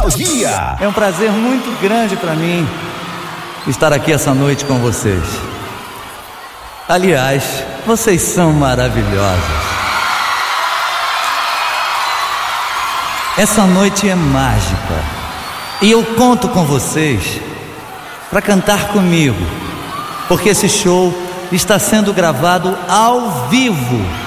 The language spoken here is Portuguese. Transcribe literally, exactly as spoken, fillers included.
Nostalgia. É um prazer muito grande para mim estar aqui essa noite com vocês. Aliás, vocês são maravilhosos. Essa noite é mágica e eu conto com vocês para cantar comigo, porque esse show está sendo gravado ao vivo